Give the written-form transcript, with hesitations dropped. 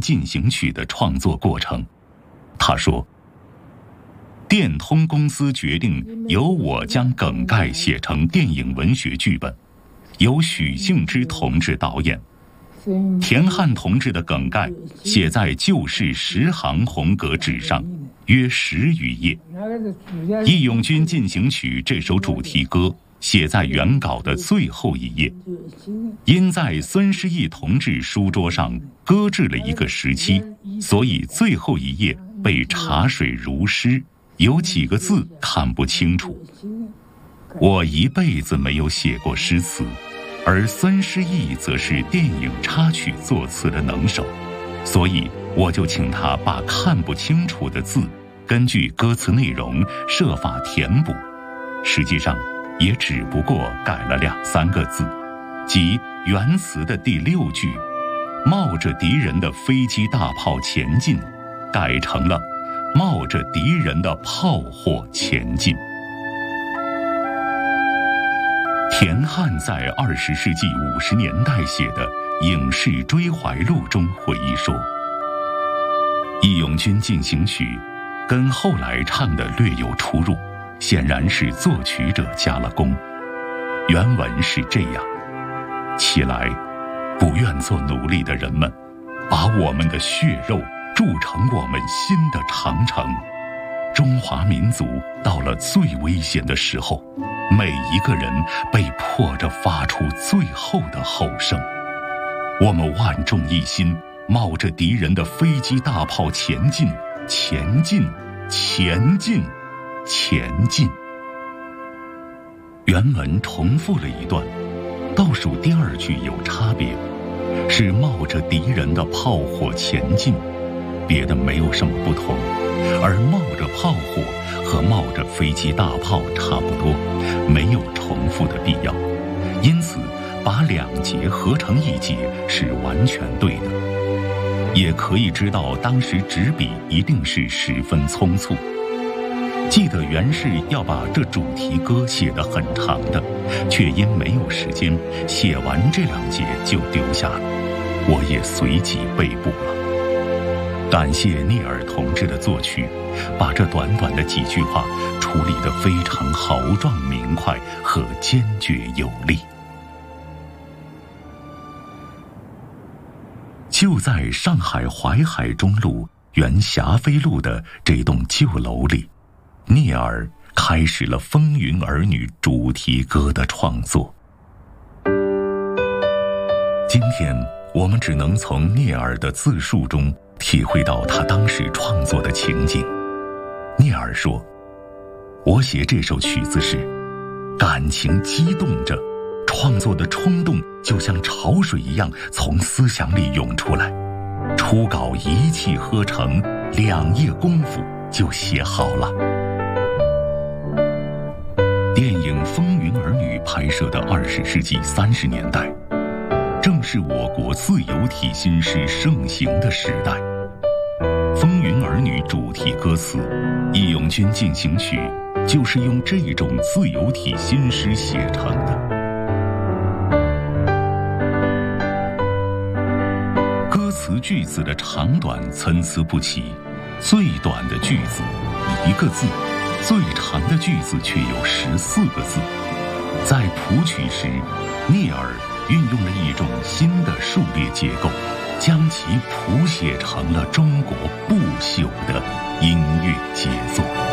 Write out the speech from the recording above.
进行曲》的创作过程。他说，电通公司决定由我将梗概写成电影文学剧本，由许幸之同志导演。田汉同志的梗概写在旧式10行红格纸上，约10余页。《义勇军进行曲》这首主题歌写在原稿的最后一页，因在孙师义同志书桌上搁置了一个时期，所以最后一页被茶水如湿，有几个字看不清楚。我一辈子没有写过诗词，而孙师义则是电影插曲作词的能手，所以我就请他把看不清楚的字根据歌词内容设法填补，实际上也只不过改了2、3个字，即原词的第6句冒着敌人的飞机大炮前进，改成了冒着敌人的炮火前进。田汉在20世纪50年代写的《影视追怀录》中回忆说，《义勇军进行曲》跟后来唱的略有出入，显然是作曲者加了工。原文是这样：起来，不愿做奴隶的人们，把我们的血肉铸成我们新的长城。中华民族到了最危险的时候，每一个人被迫着发出最后的吼声。我们万众一心，冒着敌人的飞机大炮前进，前进，前进，前进。原文重复了一段，倒数第2句有差别，是冒着敌人的炮火前进，别的没有什么不同。而冒着炮火和冒着飞机大炮差不多，没有重复的必要，因此把2节合成1节是完全对的。也可以知道当时执笔一定是十分匆促。记得原是要把这主题歌写得很长的，却因没有时间写完这2节就丢下了，我也随即被捕了。感谢聂耳同志的作曲，把这短短的几句话处理得非常豪壮明快和坚决有力。就在上海淮海中路原霞飞路的这栋旧楼里，聂耳开始了《风云儿女》主题歌的创作。今天我们只能从聂耳的自述中体会到他当时创作的情景。聂耳说，我写这首曲子时，感情激动着，创作的冲动就像潮水一样从思想里涌出来，初稿一气呵成，2夜功夫就写好了。电影《风云儿女》拍摄的20世纪30年代，正是我国自由体新诗盛行的时代。《风云儿女》主题歌词《义勇军进行曲》就是用这种自由体新诗写成的。歌词句子的长短参差不齐，最短的句子1个字，最长的句子却有14个字。在谱曲时，聂耳运用了一种新的数列结构，将其谱写成了中国不朽的音乐杰作。